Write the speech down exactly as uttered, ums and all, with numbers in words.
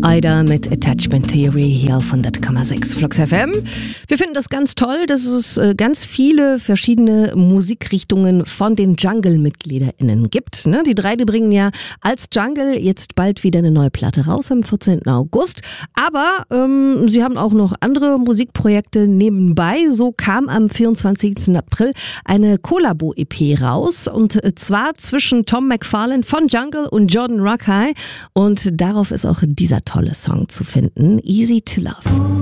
Ida mit Attachment Theory hier auf hundert Komma sechs Flux F M. Wir finden das ganz toll, dass es ganz viele verschiedene Musikrichtungen von den Jungle-MitgliederInnen gibt. Ne? Die drei, die bringen ja als Jungle jetzt bald wieder eine neue Platte raus am vierzehnten August. Aber ähm, sie haben auch noch andere Musikprojekte nebenbei. So kam am vierundzwanzigsten April eine Kollabo-E P raus. Und zwar zwischen Tom McFarlane von Jungle und Jordan Rakei. Und darauf ist auch dieser tolle Song zu finden, Easy to Love.